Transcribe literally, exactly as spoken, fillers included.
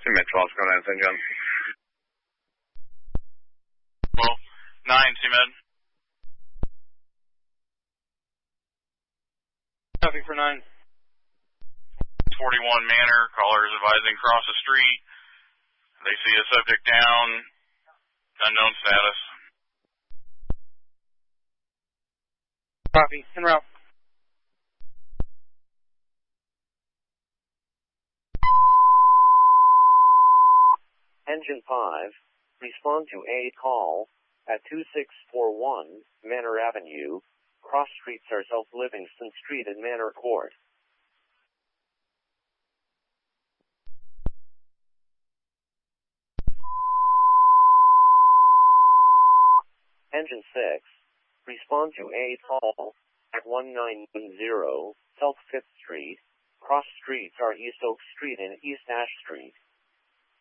Met twelve, go nine, Saint John. twelve, nine, C-Med. Copy for nine. forty-one Manor, caller is advising cross the street. They see a subject down, unknown status. Copy, en route. Engine five, respond to a call at two six four one Manor Avenue. Cross streets are South Livingston Street and Manor Court. Engine six, respond to a call at one nine one zero South fifth Street. Cross streets are East Oak Street and East Ash Street.